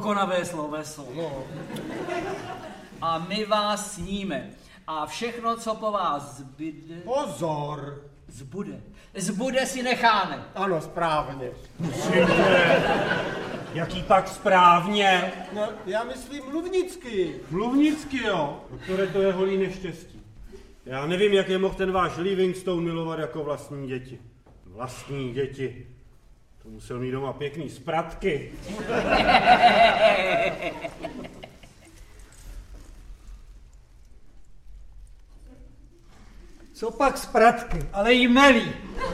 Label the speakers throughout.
Speaker 1: dokonavé sloveso.
Speaker 2: No.
Speaker 1: A my vás sníme. A všechno, co po vás zbyde...
Speaker 2: Pozor.
Speaker 1: Zbude si necháme.
Speaker 2: Ano, správně.
Speaker 3: Jaký pak správně?
Speaker 2: No, já myslím mluvnicky.
Speaker 3: Mluvnicky, jo. Doktore, to je holý neštěstí. Já nevím, jak je mohl ten váš Livingstone milovat jako vlastní děti. Vlastní děti. To musel mít doma pěkný spratky.
Speaker 4: Co pak spratky, ale i melí.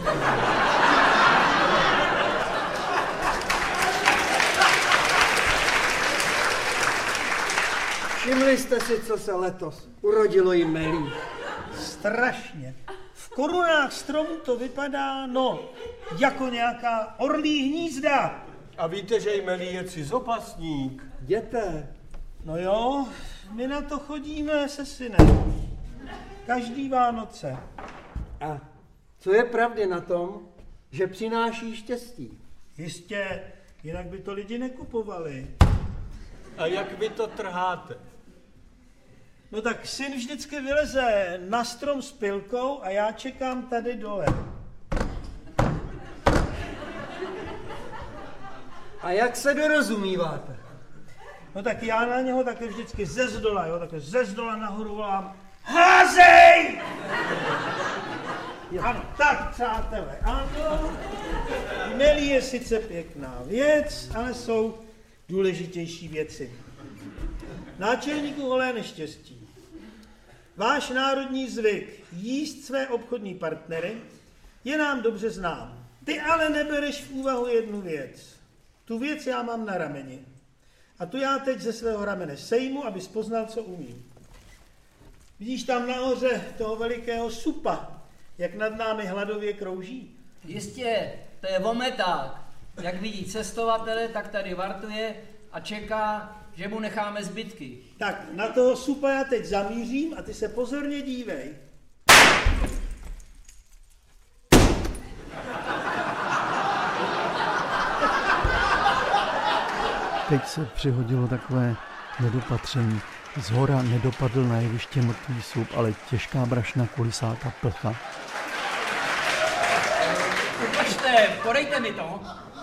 Speaker 4: Všimli jste si, co se letos urodilo i melí?
Speaker 5: Strašně. V korunách stromů to vypadá, no, jako nějaká orlí hnízda.
Speaker 2: A víte, že jmelí je cizopasník?
Speaker 4: Jděte.
Speaker 5: No jo, my na to chodíme se synem. Každý Vánoce.
Speaker 4: A co je pravdy na tom, že přináší štěstí?
Speaker 5: Jistě, jinak by to lidi nekupovali.
Speaker 2: A jak vy to trháte?
Speaker 5: No tak syn vždycky vyleze na strom s pilkou a já čekám tady dole.
Speaker 4: A jak se dorozumíváte?
Speaker 5: No tak já na něho také vždycky ze zdola, jo, také ze zdola nahoru volám: házej! Ano, tak přátelé, ano. Melí je sice pěkná věc, ale jsou důležitější věci. Náčelníku holé neštěstí. Váš národní zvyk jíst své obchodní partnery je nám dobře znám. Ty ale nebereš v úvahu jednu věc. Tu věc já mám na rameni. A tu já teď ze svého ramene sejmu, abys poznal, co umím. Vidíš tam nahoře toho velikého supa, jak nad námi hladově krouží?
Speaker 1: Jistě, to je vometák. Jak vidí cestovatele, tak tady vartuje a čeká, že mu necháme zbytky.
Speaker 5: Tak na toho supa já teď zamířím a ty se pozorně dívej.
Speaker 6: Teď se přihodilo takové nedopatření. Zhora nedopadl na jeviště mrtvý sup, ale těžká brašna kulisáka plcha.
Speaker 1: Počte, podejte mi to.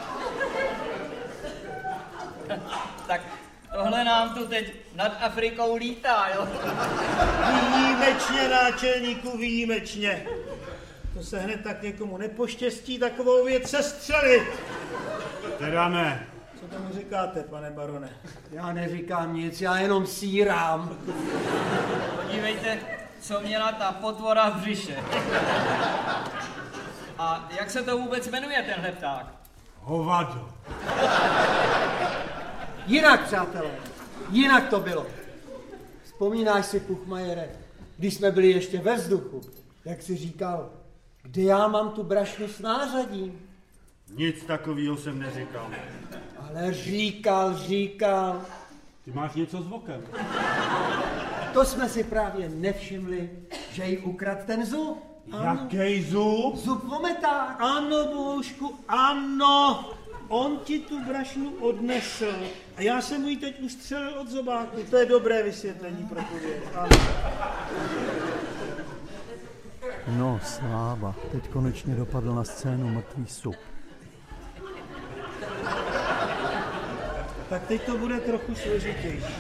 Speaker 1: Tak tohle nám tu teď nad Afrikou lítá, jo?
Speaker 5: Výjimečně, náčelníku, výjimečně. To se hned tak někomu nepoštěstí takovou věc sestřelit.
Speaker 3: Teda ne.
Speaker 5: Co tomu říkáte, pane barone?
Speaker 4: Já neříkám nic, já jenom sírám.
Speaker 1: Podívejte, co měla ta potvora v břiše. A jak se to vůbec jmenuje, tenhle pták?
Speaker 3: Hovado.
Speaker 4: Jinak, přátelé, jinak to bylo. Vzpomínáš si, Puchmajere, když jsme byli ještě ve vzduchu, jak jsi říkal, kde já mám tu brašnu s nářadím?
Speaker 3: Nic takového jsem neříkal.
Speaker 4: Ale říkal.
Speaker 3: Ty máš něco s vokem.
Speaker 4: To jsme si právě nevšimli, že jí ukradl ten zub.
Speaker 3: Jaký zub?
Speaker 4: Zub vometák.
Speaker 5: Ano, Bohušku, ano. On ti tu brašnu odnesl a já jsem mu ji teď ustřelil od zobáku. To je dobré vysvětlení pro tu věc. Ano.
Speaker 6: No, sláva. Teď konečně dopadl na scénu mrtvý sup.
Speaker 5: Tak teď to bude trochu složitější.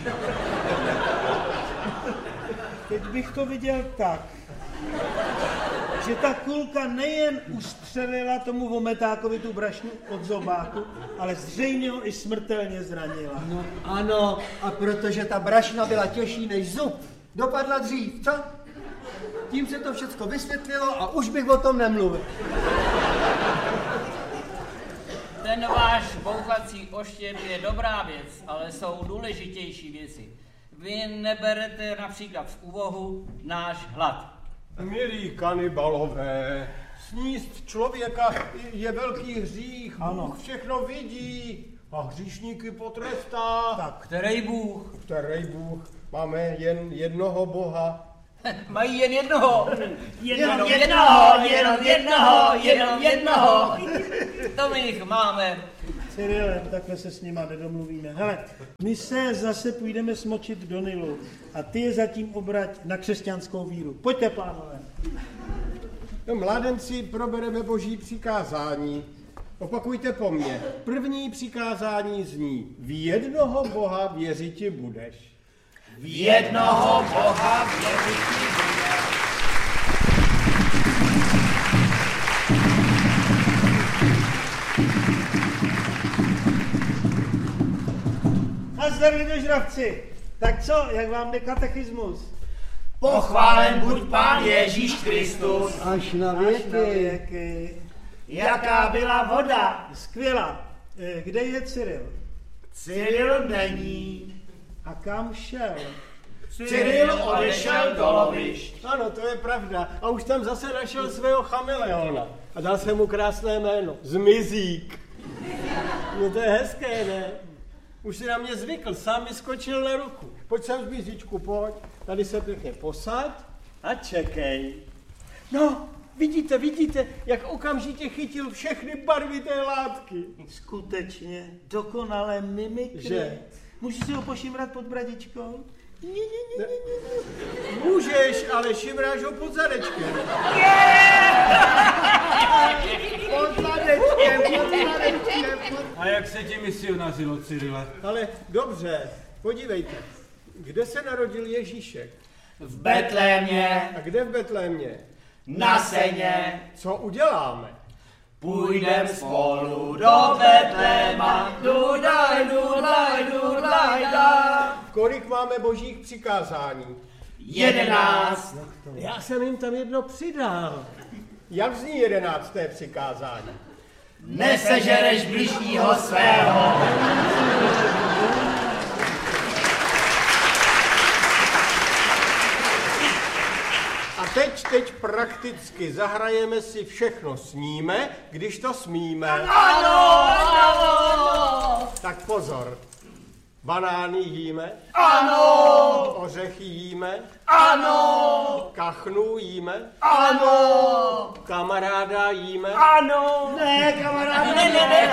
Speaker 5: Teď bych to viděl tak, že ta kulka nejen ustřelila tomu vometákovi tu brašnu od zobáku, ale zřejmě ho i smrtelně zranila.
Speaker 4: No ano, a protože ta brašna byla těžší než zub, dopadla dřív, co? Tím se to všecko vysvětlilo a už bych o tom nemluvil.
Speaker 1: Ten váš bouchací oštěp je dobrá věc, ale jsou důležitější věci. Vy neberete například v úvahu náš hlad.
Speaker 2: Milí kanibalové, sníst člověka je velký hřích,
Speaker 5: Ano.
Speaker 2: Bůh všechno vidí a hříšníky potrestá.
Speaker 5: Tak.
Speaker 1: Který Bůh?
Speaker 2: Který Bůh? Máme jen jednoho Boha.
Speaker 1: Mají jen jednoho.
Speaker 5: Jenom
Speaker 1: Jenom jednoho. To my jich máme
Speaker 5: Cyrilem, takhle se s nima nedomluvíme. Hele, my se zase půjdeme smočit do Nilu a ty je zatím obrať na křesťanskou víru. Pojďte, pánové.
Speaker 2: No, mládenci, probereme boží přikázání. Opakujte po mně. První přikázání zní: v jednoho Boha věřiti budeš.
Speaker 1: V jednoho Boha věřiti budeš.
Speaker 5: Nazdar, lidožravci. Tak co, jak vám jde katechismus?
Speaker 1: Pochválen buď Pán Ježíš Kristus.
Speaker 4: Až na
Speaker 5: Až na
Speaker 4: věky.
Speaker 5: věky.
Speaker 1: Jaká byla voda?
Speaker 5: Skvělá. Kde je Cyril?
Speaker 1: Cyril není.
Speaker 5: A kam šel?
Speaker 1: Cyril odešel do lovišť.
Speaker 2: Ano, to je pravda. A už tam zase našel svého chameleona. A dal jsem mu krásné jméno. Zmizík. No to je hezké, ne? Už si na mě zvykl, sám mi skočil na ruku. Pojď sem, Zmizíčku, pojď. Tady se pěkně posaď a čekej. No, vidíte, jak okamžitě chytil všechny barvy té látky.
Speaker 5: Skutečně, dokonalé mimikry.
Speaker 2: Že?
Speaker 5: Můžu si ho pošimrat pod bradičkou?
Speaker 2: Můžeš, ale šimráš ho pod zadečkem. Pod zadečkem.
Speaker 3: A jak se ti misionařilo, Cyrile?
Speaker 2: Ale dobře, podívejte. Kde se narodil Ježíšek?
Speaker 1: V Betlémě,
Speaker 2: A kde v Betlémě?
Speaker 1: na Seně,
Speaker 2: Co uděláme?
Speaker 1: půjdem spolu do Betléma. Dudaj, dudaj, dudaj, daj.
Speaker 2: Kolik máme božích přikázání?
Speaker 1: 11.
Speaker 2: Já jsem jim tam jedno přidal. Jak zní 11. přikázání?
Speaker 1: Nesežereš bližního svého.
Speaker 2: A teď prakticky zahrajeme si všechno sníme, když to smíme.
Speaker 1: Ano!
Speaker 2: Tak pozor. Banány jíme,
Speaker 1: Ano!
Speaker 2: ořechy jíme,
Speaker 1: Ano!
Speaker 2: kachnu jíme,
Speaker 1: Ano!
Speaker 2: kamaráda jíme,
Speaker 1: Ano! Ne, kamaráde, ne.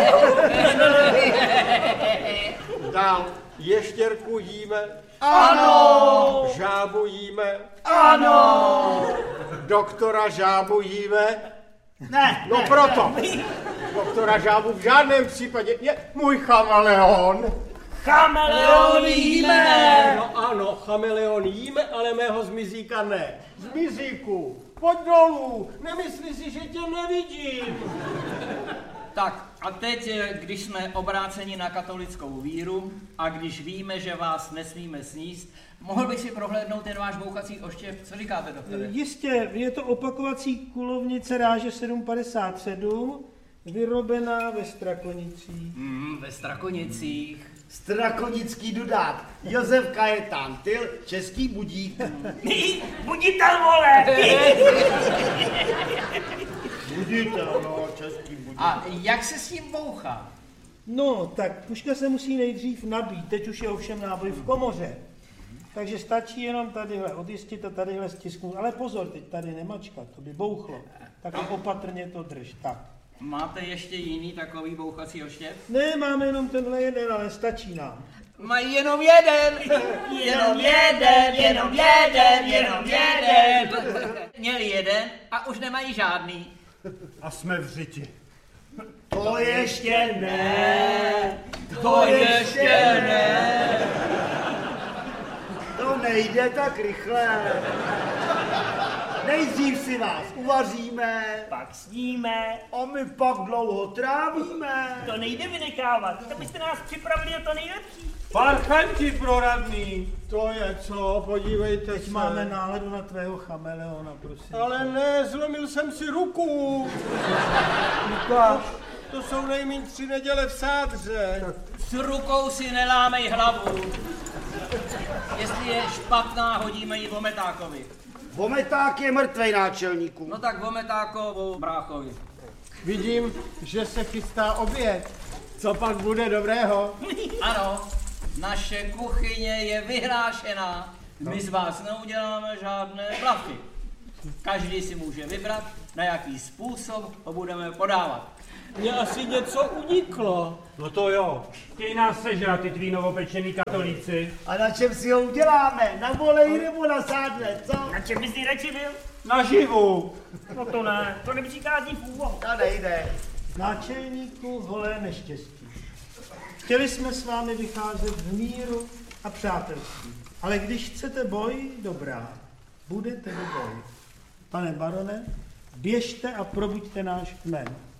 Speaker 2: dál ještěrku jíme,
Speaker 1: Ano!
Speaker 2: žábu jíme,
Speaker 1: Ano!
Speaker 2: doktora žábu jíme.
Speaker 1: Ne.
Speaker 2: No proto. Doktora žábu v žádném případě je můj chameleon.
Speaker 1: Chameleon jíme!
Speaker 2: No ano, chameleon jíme, ale mého zmizíka ne. Zmizíku, pojď dolů, nemyslí si, že tě nevidím.
Speaker 1: Tak a teď, když jsme obráceni na katolickou víru a když víme, že vás nesmíme sníst, mohl bych si prohlédnout ten váš bouchací oštěp? Co říkáte, doktore?
Speaker 5: Jistě, je to opakovací kulovnice ráže 757, vyrobená ve Strakonicích.
Speaker 1: Ve Strakonicích.
Speaker 7: Strakonický dudák, Josef Kajetán, Tyl, český budík.
Speaker 1: Buditel, vole!
Speaker 7: Buditel, no, český budík.
Speaker 1: A jak se s tím bouchá?
Speaker 5: No, tak puška se musí nejdřív nabít, teď už je ovšem náboj v komoře. Takže stačí jenom tadyhle odjistit a tadyhle stisknout. Ale pozor, teď tady nemačkat, to by bouchlo. Tak opatrně to drž, tak.
Speaker 1: Máte ještě jiný takový bouchací oštěp?
Speaker 5: Ne, máme jenom tenhle jeden, ale stačí nám.
Speaker 1: Mají jenom jeden! Jenom jeden, jenom jeden, jenom jeden! Měli jeden a už nemají žádný.
Speaker 3: A jsme v řiti.
Speaker 7: To ještě ne,
Speaker 1: To ještě ne!
Speaker 7: to nejde tak rychle. Nejdřív si vás uvaříme,
Speaker 8: Pak sníme,
Speaker 7: a my pak dlouho trávíme.
Speaker 8: to nejde vynechávat, to byste nás připravili o to nejlepší.
Speaker 3: Parchanti proradný.
Speaker 2: To je co, podívejte
Speaker 5: Teď
Speaker 2: se.
Speaker 5: máme náladu na tvého chameleona, prosím.
Speaker 2: Ale ne, zlomil jsem si ruku.
Speaker 5: Lukáš,
Speaker 2: To jsou nejméně 3 neděle v sádře.
Speaker 1: S rukou si nelámej hlavu. Jestli je špatná, hodíme ji Vometákovi.
Speaker 7: Vometák je mrtvej, náčelníku.
Speaker 1: No tak Vometákovu bráchovi.
Speaker 2: Vidím, že se chystá oběd. Co pak bude dobrého?
Speaker 1: Ano, naše kuchyně je vyhrášená. My z vás neuděláme žádné blafy. Každý si může vybrat, na jaký způsob ho budeme podávat.
Speaker 2: Mně asi něco uniklo.
Speaker 3: No to jo. Chtějí nás sežrat, ty tví novopečený katolíci.
Speaker 7: A na čem si ho uděláme? Na voleji nebo na sádle, co?
Speaker 8: Na čem bys nejradši byl?
Speaker 3: Naživu.
Speaker 8: No to ne, to nepřichází v úvahu.
Speaker 7: To nejde.
Speaker 5: Náčelníku holé neštěstí. Chtěli jsme s vámi vycházet v míru a přátelství. Ale když chcete boj, dobrá, bude tedy boj. Pane barone, běžte a probuďte náš kmen.